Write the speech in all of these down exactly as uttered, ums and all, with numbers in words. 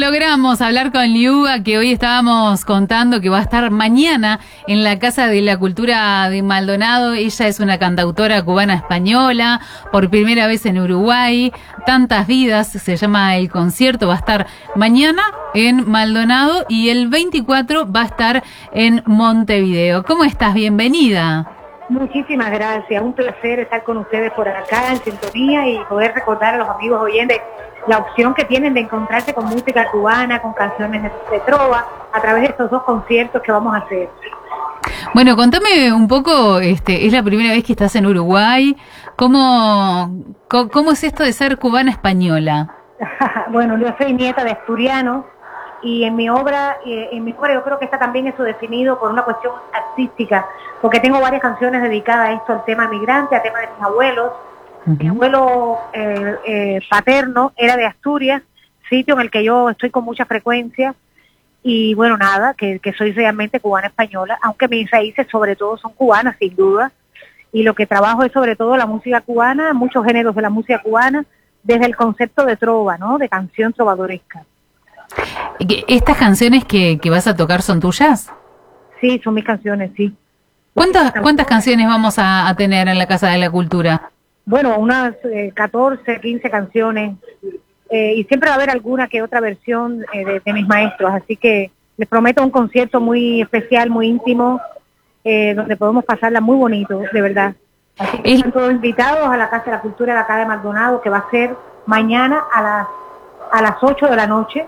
logramos hablar con Liuba, que hoy estábamos contando que va a estar mañana en la Casa de la Cultura de Maldonado. Ella es una cantautora cubana española, por primera vez en Uruguay. Tantas vidas, se llama el concierto, va a estar mañana en Maldonado y el veinticuatro va a estar en Montevideo. ¿Cómo estás? Bienvenida. Muchísimas gracias, un placer estar con ustedes por acá en sintonía y poder recordar a los amigos oyentes la opción que tienen de encontrarse con música cubana, con canciones de, de trova, a través de estos dos conciertos que vamos a hacer. Bueno, contame un poco, este, es la primera vez que estás en Uruguay, ¿cómo, cómo, cómo es esto de ser cubana española? Bueno, yo soy nieta de asturianos y en mi obra, en mi obra yo creo que está también eso definido por una cuestión artística, porque tengo varias canciones dedicadas a esto, al tema migrante, al tema de mis abuelos. Uh-huh. Mi abuelo eh, eh, paterno era de Asturias, sitio en el que yo estoy con mucha frecuencia, y bueno, nada, que, que soy realmente cubana española, aunque mis raíces sobre todo son cubanas, sin duda, y lo que trabajo es sobre todo la música cubana, muchos géneros de la música cubana, desde el concepto de trova, ¿no?, de canción trovadoresca. ¿Estas canciones que, que vas a tocar son tuyas? Sí, son mis canciones, sí. ¿Cuántas, cuántas canciones vamos a, a tener en la Casa de la Cultura? Bueno, unas eh, catorce, quince canciones, eh, y siempre va a haber alguna que otra versión eh, de, de mis maestros, así que les prometo un concierto muy especial, muy íntimo, eh, donde podemos pasarla muy bonito, de verdad. Así que están todos invitados a la Casa de la Cultura de acá de Maldonado, que va a ser mañana a las, a las ocho de la noche.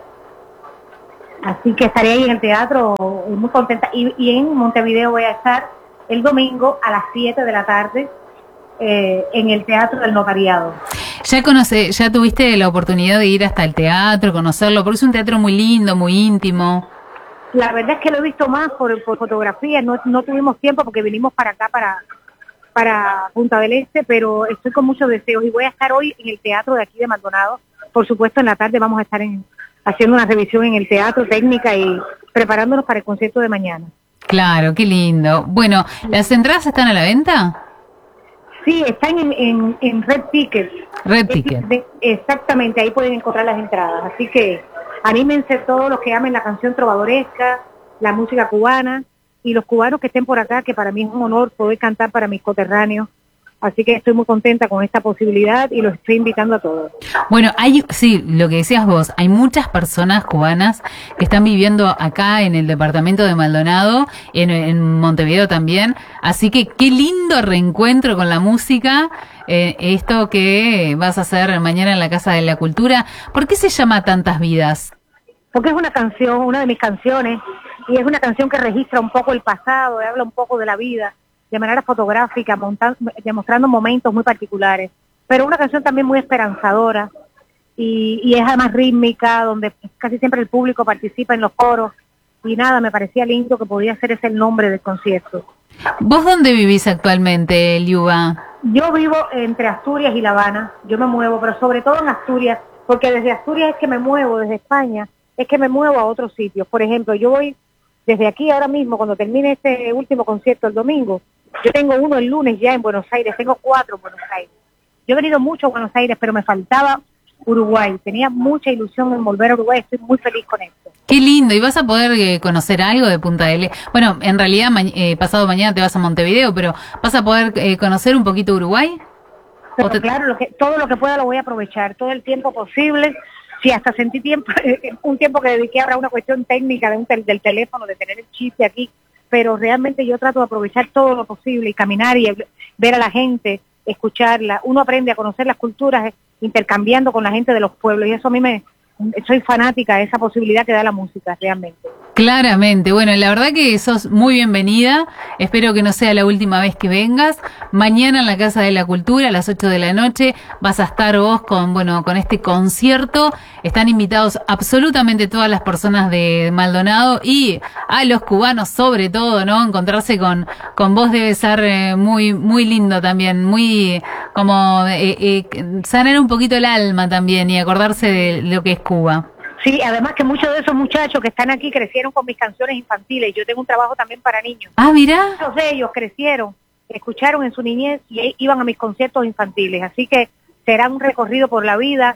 Así que estaré ahí en el teatro muy contenta. Y, y en Montevideo voy a estar el domingo a las siete de la tarde eh, en el Teatro del Notariado. Ya conoce, ya tuviste la oportunidad de ir hasta el teatro, conocerlo, porque es un teatro muy lindo, muy íntimo. La verdad es que lo he visto más por, por fotografía, no, no tuvimos tiempo porque vinimos para acá, para, para Punta del Este, pero estoy con muchos deseos y voy a estar hoy en el teatro de aquí de Maldonado. Por supuesto, en la tarde vamos a estar en... haciendo una revisión en el teatro, técnica y preparándonos para el concierto de mañana. Claro, qué lindo. Bueno, ¿las entradas están a la venta? Sí, están en, en, en Red Ticket. Red Ticket. De, exactamente, ahí pueden encontrar las entradas. Así que anímense todos los que amen la canción trovadoresca, la música cubana y los cubanos que estén por acá, que para mí es un honor poder cantar para mis coterráneos. Así que estoy muy contenta con esta posibilidad y los estoy invitando a todos. Bueno, hay, sí, lo que decías vos, hay muchas personas cubanas que están viviendo acá en el departamento de Maldonado, en, en Montevideo también, así que qué lindo reencuentro con la música, eh, esto que vas a hacer mañana en la Casa de la Cultura. ¿Por qué se llama Tantas Vidas? Porque es una canción, una de mis canciones, y es una canción que registra un poco el pasado, habla un poco de la vida, de manera fotográfica, montando, demostrando momentos muy particulares, pero una canción también muy esperanzadora y, y es además rítmica, donde casi siempre el público participa en los coros y nada, me parecía lindo que podía ser ese el nombre del concierto. ¿Vos dónde vivís actualmente, Liuba? Yo vivo entre Asturias y La Habana, yo me muevo, pero sobre todo en Asturias, porque desde Asturias es que me muevo, desde España es que me muevo a otros sitios. Por ejemplo, yo voy desde aquí ahora mismo, cuando termine este último concierto el domingo, yo tengo uno el lunes ya en Buenos Aires, tengo cuatro en Buenos Aires. Yo he venido mucho a Buenos Aires, pero me faltaba Uruguay. Tenía mucha ilusión en volver a Uruguay, estoy muy feliz con esto. Qué lindo, ¿y vas a poder eh, conocer algo de Punta del Este? Bueno, en realidad ma eh, pasado mañana te vas a Montevideo, pero ¿vas a poder eh, conocer un poquito Uruguay? Pero te... Claro, lo que, todo lo que pueda lo voy a aprovechar, todo el tiempo posible. Si hasta sentí tiempo, un tiempo que dediqué ahora a una cuestión técnica de un tel del teléfono, de tener el chip de aquí, pero realmente yo trato de aprovechar todo lo posible y caminar y ver a la gente, escucharla. Uno aprende a conocer las culturas intercambiando con la gente de los pueblos y eso a mí me... soy fanática de esa posibilidad que da la música, realmente. Claramente, bueno, la verdad que sos muy bienvenida, espero que no sea la última vez que vengas. Mañana en la Casa de la Cultura a las ocho de la noche vas a estar vos con, bueno, con este concierto. Están invitados absolutamente todas las personas de Maldonado y a los cubanos sobre todo, ¿no? Encontrarse con, con vos debe ser eh, muy, muy lindo también, muy como eh, eh, sanar un poquito el alma también y acordarse de lo que es Cuba. Sí, además que muchos de esos muchachos que están aquí crecieron con mis canciones infantiles. Yo tengo un trabajo también para niños. Ah, mira. Muchos de ellos crecieron, escucharon en su niñez y iban a mis conciertos infantiles. Así que será un recorrido por la vida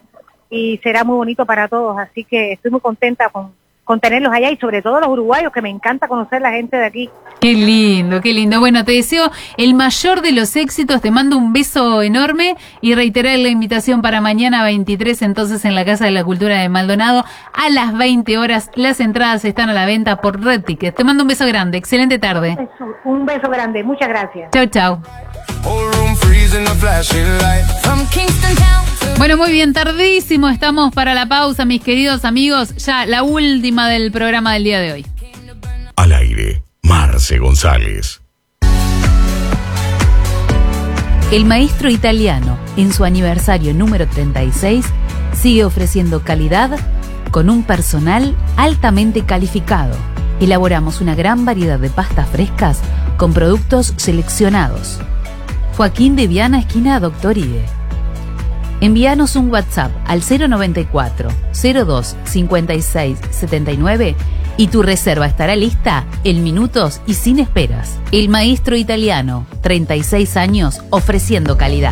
y será muy bonito para todos, así que estoy muy contenta con, con tenerlos allá y sobre todo los uruguayos, que me encanta conocer la gente de aquí. Qué lindo, qué lindo. Bueno, te deseo el mayor de los éxitos, te mando un beso enorme y reiterar la invitación para mañana veintitrés, entonces en la Casa de la Cultura de Maldonado a las veinte horas. Las entradas están a la venta por Red Ticket. Te mando un beso grande, excelente tarde. Un beso, un beso grande, muchas gracias. Chau, chau. Bueno, muy bien, tardísimo, estamos para la pausa, mis queridos amigos, ya la última del programa del día de hoy. Al aire, Marce González. El maestro italiano, en su aniversario número treinta y seis, sigue ofreciendo calidad con un personal altamente calificado. Elaboramos una gran variedad de pastas frescas con productos seleccionados. Joaquín de Viana, esquina Doctor Ide. Envíanos un WhatsApp al cero noventa y cuatro, cero dos, cincuenta y seis, setenta y nueve y tu reserva estará lista en minutos y sin esperas. El maestro italiano, treinta y seis años ofreciendo calidad.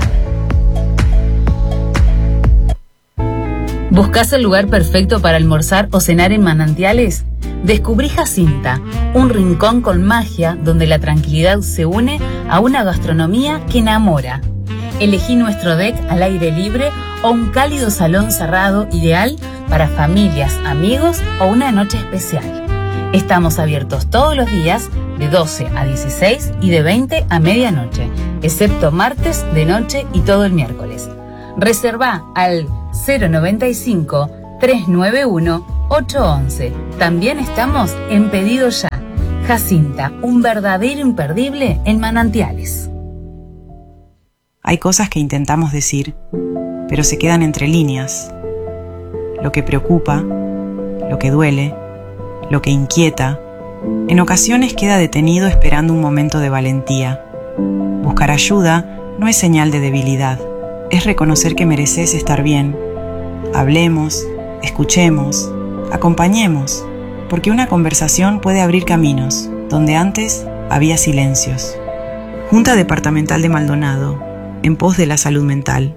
¿Buscás el lugar perfecto para almorzar o cenar en Manantiales? Descubrí Jacinta, un rincón con magia donde la tranquilidad se une a una gastronomía que enamora. Elegí nuestro deck al aire libre o un cálido salón cerrado ideal para familias, amigos o una noche especial. Estamos abiertos todos los días de doce a dieciséis y de veinte a medianoche, excepto martes de noche y todo el miércoles. Reserva al cero noventa y cinco, tres nueve uno, ocho once. También estamos en Pedido Ya. Jacinta, un verdadero imperdible en Manantiales. Hay cosas que intentamos decir, pero se quedan entre líneas. Lo que preocupa, lo que duele, lo que inquieta, en ocasiones queda detenido esperando un momento de valentía. Buscar ayuda no es señal de debilidad, es reconocer que mereces estar bien. Hablemos, escuchemos, acompañemos, porque una conversación puede abrir caminos donde antes había silencios. Junta Departamental de Maldonado, en pos de la salud mental.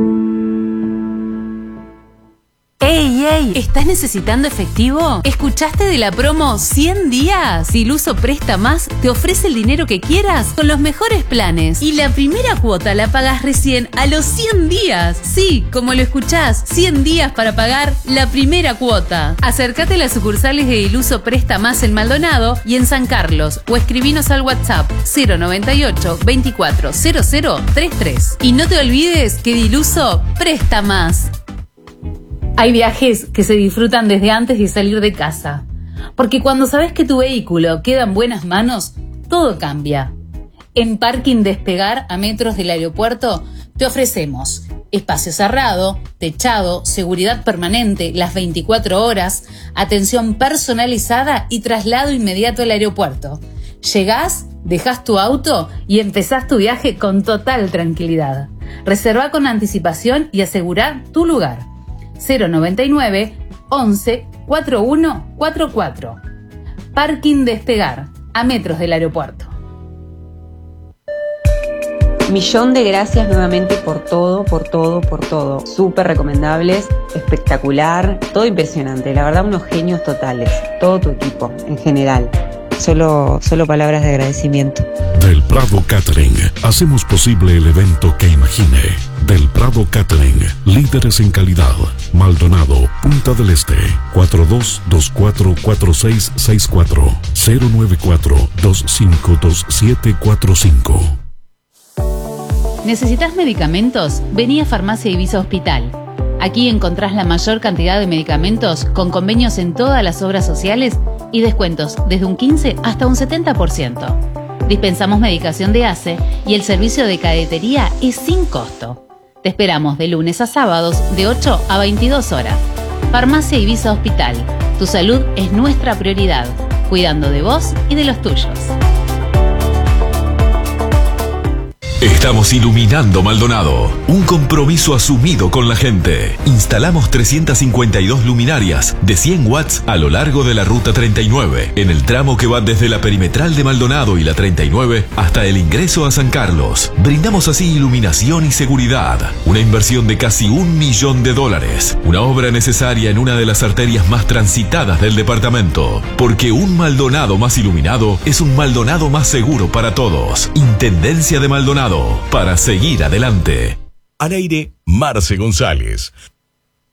¡Ey, ey! ¿Estás necesitando efectivo? ¿Escuchaste de la promo cien días? Si Iluso Presta Más te ofrece el dinero que quieras con los mejores planes. Y la primera cuota la pagas recién a los cien días. Sí, como lo escuchás, cien días para pagar la primera cuota. Acércate a las sucursales de Iluso Presta Más en Maldonado y en San Carlos o escribinos al WhatsApp cero noventa y ocho, veinticuatro, cero cero treinta y tres. Y no te olvides que de Iluso Presta Más. Hay viajes que se disfrutan desde antes de salir de casa, porque cuando sabes que tu vehículo queda en buenas manos, todo cambia. En Parking Despegar, a metros del aeropuerto, te ofrecemos espacio cerrado, techado, seguridad permanente las veinticuatro horas, atención personalizada y traslado inmediato al aeropuerto. Llegás, dejás tu auto y empezás tu viaje con total tranquilidad. Reserva con anticipación y asegurar tu lugar. cero noventa y nueve, once, cuarenta y uno cuarenta y cuatro. Parking Despegar, a metros del aeropuerto. Millón de gracias nuevamente por todo, por todo, por todo. Súper recomendables, espectacular, todo impresionante. La verdad, unos genios totales. Todo tu equipo, en general. Solo, solo palabras de agradecimiento. Del Prado Catering, hacemos posible el evento que imagine. Del Prado Catering, líderes en calidad. Maldonado, Punta del Este, cuatro dos dos cuatro, cuatro seis seis cuatro, cero nueve cuatro, dos cinco dos siete cuatro cinco. ¿Necesitas medicamentos? Vení a Farmacia Ibiza Hospital. Aquí encontrás la mayor cantidad de medicamentos con convenios en todas las obras sociales y descuentos desde un quince hasta un setenta por ciento. Dispensamos medicación de A C E y el servicio de cadetería es sin costo. Te esperamos de lunes a sábados de ocho a veintidós horas. Farmacia Ibiza Hospital. Tu salud es nuestra prioridad, cuidando de vos y de los tuyos. Estamos iluminando Maldonado. Un compromiso asumido con la gente. Instalamos trescientas cincuenta y dos luminarias de cien watts a lo largo de la ruta treinta y nueve, en el tramo que va desde la perimetral de Maldonado y la treinta y nueve hasta el ingreso a San Carlos. Brindamos así iluminación y seguridad. Una inversión de casi un millón de dólares. Una obra necesaria en una de las arterias más transitadas del departamento. Porque un Maldonado más iluminado es un Maldonado más seguro para todos. Intendencia de Maldonado. Para seguir adelante. Al aire, Marce González.